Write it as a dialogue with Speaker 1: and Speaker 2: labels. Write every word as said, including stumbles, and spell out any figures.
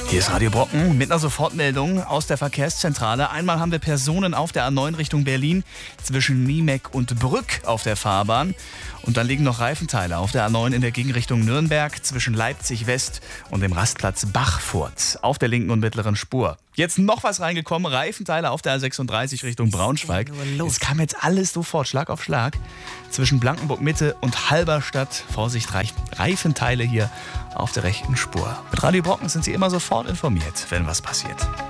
Speaker 1: Hier ist Radio Brocken mit einer Sofortmeldung aus der Verkehrszentrale. Einmal haben wir Personen auf der A neun Richtung Berlin zwischen Niemek und Brück auf der Fahrbahn. Und dann liegen noch Reifenteile auf der A neun in der Gegenrichtung Nürnberg zwischen Leipzig West und dem Rastplatz Bachfurt auf der linken und mittleren Spur. Jetzt noch was reingekommen, Reifenteile auf der A sechsunddreißig Richtung Braunschweig. Es kam jetzt alles sofort, Schlag auf Schlag. Zwischen Blankenburg Mitte und Halberstadt, Vorsicht, Reifenteile hier auf der rechten Spur. Mit Radio Brocken sind Sie immer sofort informiert, wenn was passiert.